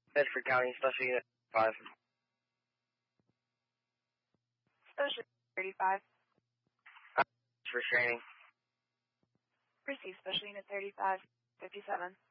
Bedford County, Special Unit 5. Special 35. Restraining. Proceed, Special Unit 35, 57.